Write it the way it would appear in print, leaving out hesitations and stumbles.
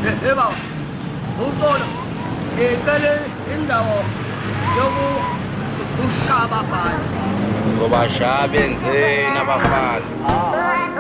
baba uxolo ecele indawo yokushaba phansi Uzobashaya benzeni abafana?